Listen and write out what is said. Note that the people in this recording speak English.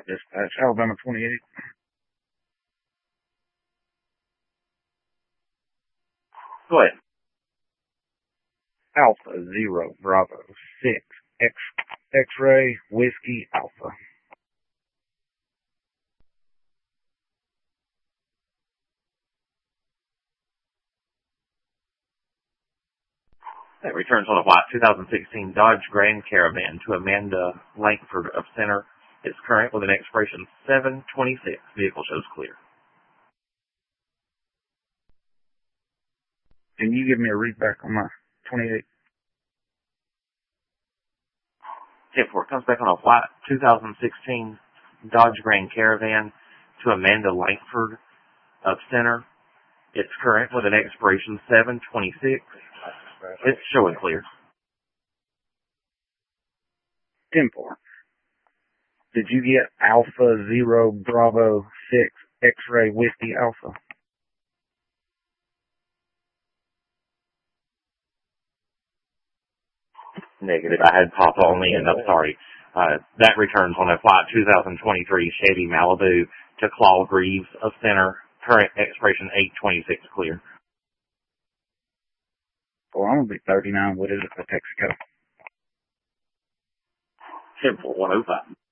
Dispatch, Alabama 28. Go ahead. Alpha Zero Bravo 6 X-Ray Whiskey Alpha. That returns on a white 2016 Dodge Grand Caravan to Amanda Langford of Center. It's current with an expiration 7/26. Vehicle shows clear. Can you give me a read back on my 28? 10-4 comes back on a white 2016 Dodge Grand Caravan to Amanda Langford of Center. It's current with an expiration 7/26. It's showing clear. 10-4. Did you get Alpha Zero Bravo 6 X-Ray Whiskey Alpha? Negative. I had Papa only, and I'm sorry. That returns on a white 2023 Chevy Malibu to Claude Reeves of Center. Current expiration 8/26 clear. Well, I'm going to be 39. What is it for Texaco? 10-4 105.